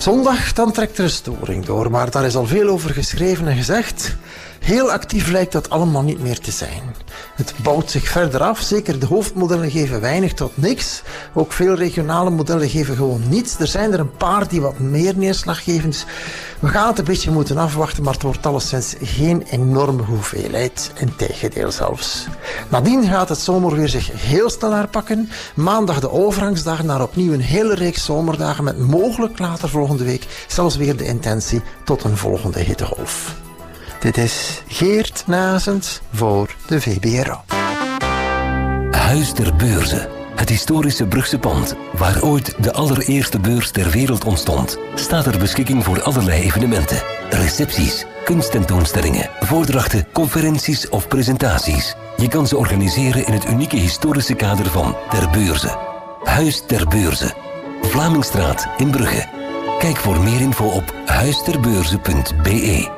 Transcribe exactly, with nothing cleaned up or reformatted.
Zondag, dan trekt er een storing door, maar daar is al veel over geschreven en gezegd. Heel actief lijkt dat allemaal niet meer te zijn. Het bouwt zich verder af, zeker de hoofdmodellen geven weinig tot niks. Ook veel regionale modellen geven gewoon niets. Er zijn er een paar die wat meer neerslag geven, dus we gaan het een beetje moeten afwachten, maar het wordt alleszins geen enorme hoeveelheid, integendeel zelfs. Nadien gaat het zomerweer zich heel snel herpakken. Maandag de overgangsdag naar opnieuw een hele reeks zomerdagen met mogelijk later volgende week zelfs weer de intentie tot een volgende hittegolf. Dit is Geert Nazens voor de V B R O. Huis ter Beurze. Het historische Brugse pand, waar ooit de allereerste beurs ter wereld ontstond, staat ter beschikking voor allerlei evenementen. Recepties, kunsttentoonstellingen, voordrachten, conferenties of presentaties. Je kan ze organiseren in het unieke historische kader van Ter Beurze. Huis ter Beurze. Vlamingstraat in Brugge. Kijk voor meer info op huisterbeurze punt be.